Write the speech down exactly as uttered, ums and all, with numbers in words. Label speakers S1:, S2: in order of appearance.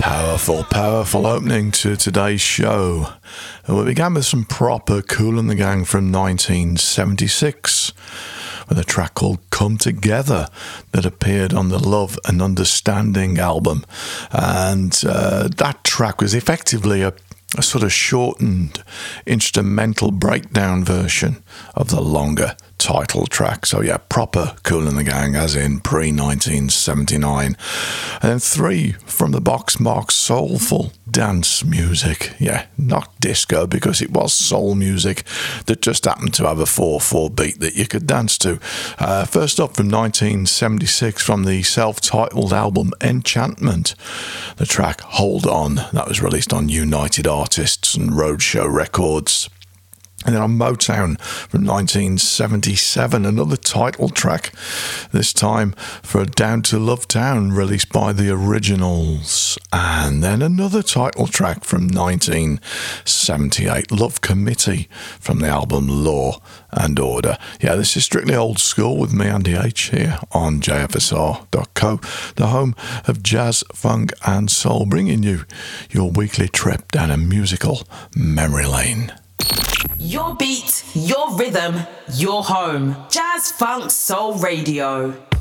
S1: Powerful, powerful opening to today's show. We began with some proper Kool and the Gang from nineteen seventy-six with a track called Come Together that appeared on the Love and Understanding album. And uh, that track was effectively a, a sort of shortened instrumental breakdown version of the longer title track. So yeah, proper Kool and the Gang, as in pre nineteen seventy-nine. And then three from the box marked soulful dance music. Yeah, not disco, because it was soul music that just happened to have a four four beat that you could dance to. Uh, first up from nineteen seventy-six, from the self-titled album Enchantment, the track Hold On. That was released on United Artists and Roadshow Records. And then on Motown from nineteen seventy-seven, another title track, this time for Down to Love Town, released by the Originals. And then another title track from nineteen seventy-eight, Love Committee, from the album Law and Order. Yeah, this is strictly old school with me, Andy H, here on J F S R dot co, the home of jazz, funk and soul, bringing you your weekly trip down a musical memory lane.
S2: Your beat, your rhythm, your home. Jazz Funk Soul Radio.